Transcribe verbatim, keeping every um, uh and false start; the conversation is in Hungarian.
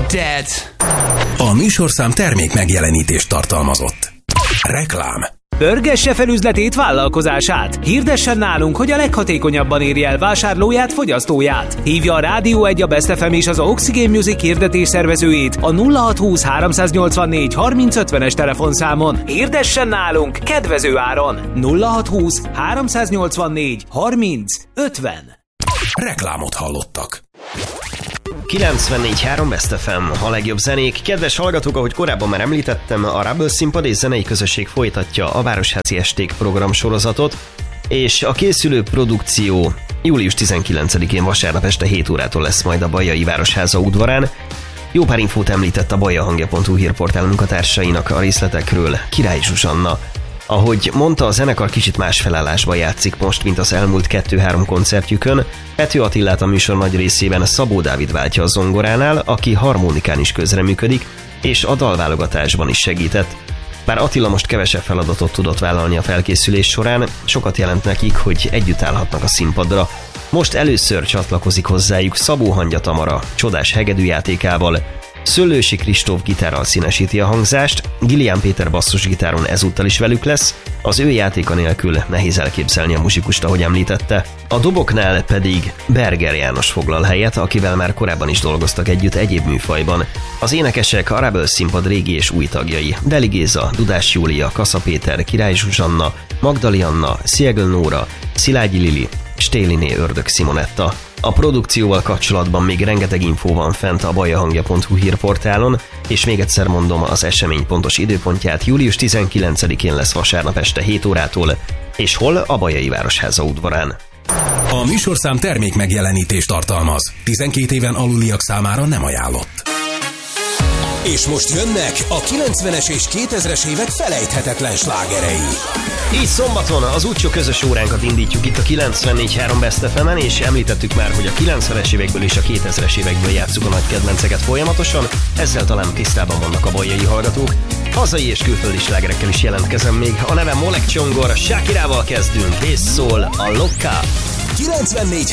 Dead. A műsorszám termék megjelenítést tartalmazott. Reklám. Pörgesse fel üzletét, vállalkozását. Hirdessen nálunk, hogy a leghatékonyabban érje el vásárlóját, fogyasztóját. Hívja a Rádió egy, a Best ef em és az Oxygen Music hirdetés szervezőjét a nulla hat húsz háromszáznyolcvannégy harminc ötvenes telefonszámon. Hirdessen nálunk kedvező áron. nulla hat húsz háromszáznyolcvannégy harminc ötven. Reklámot hallottak. kilencvennégy három Best ef em, a legjobb zenék. Kedves hallgatók, ahogy korábban már említettem, a Rebel Színpad és Zenei Közösség folytatja a Városházi Esték programsorozatot, és a készülő produkció július tizenkilencedikén vasárnap este hét órától lesz majd a Bajai Városháza udvarán. Jó pár infót említett a bajahangja pont hu hírportál munkatársainak a részletekről Király Zsuzsanna. Ahogy mondta, a zenekar kicsit más felállásban játszik most, mint az elmúlt kettő-három koncertjükön. Pető Attilát a műsor nagy részében Szabó Dávid váltja a zongoránál, aki harmonikán is közreműködik, és a dalválogatásban is segített. Bár Attila most kevesebb feladatot tudott vállalni a felkészülés során, sokat jelent nekik, hogy együtt állhatnak a színpadra. Most először csatlakozik hozzájuk Szabó Hangya Tamara csodás hegedűjátékával, Szöllősi Kristóf gitárral színesíti a hangzást, Gilián Péter basszusgitáron ezúttal is velük lesz, az ő játéka nélkül nehéz elképzelni a muzsikust, ahogy említette. A doboknál pedig Berger János foglal helyet, akivel már korábban is dolgoztak együtt egyéb műfajban. Az énekesek a Rebel Színpad régi és új tagjai: Deli Géza, Dudás Júlia, Kassa Péter, Király Zsuzsanna, Magdali Anna, Sziegl Nóra, Szilágyi Lili, Stéliné Ördög Simonetta. A produkcióval kapcsolatban még rengeteg infó van fent a bajahangja pont hu hírportálon, és még egyszer mondom az esemény pontos időpontját: július tizenkilencedikén lesz vasárnap este hét órától, és hol? A Bajai Városháza udvarán. A műsorszám termék megjelenítést tartalmaz. tizenkét éven aluliak számára nem ajánlott. És most jönnek a kilencvenes és kétezres évek felejthetetlen slágerei. Így szombaton az útcsó közös óránkat indítjuk itt a kilencvennégy három Best ef emen, és említettük már, hogy a kilencvenes évekből és a kétezres évekből játsszuk a nagy kedvenceket folyamatosan, ezzel talán tisztában vannak a bajai hallgatók. Hazai és külföldi slágerekkel is jelentkezem még. A nevem Molek Csongor, Shakirával kezdünk, és szól a Lokka. kilencvennégy